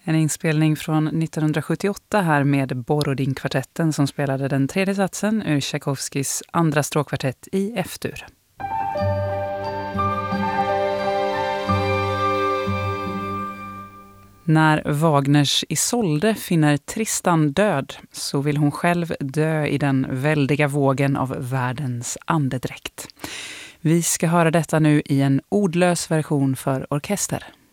En inspelning från 1978 här med Borodin-kvartetten som spelade den tredje satsen ur Tchaikovskys andra stråkkvartett i F-dur. När Wagners Isolde finner Tristan död så vill hon själv dö i den väldiga vågen av världens andedräkt. Vi ska höra detta nu i en ordlös version för orkester.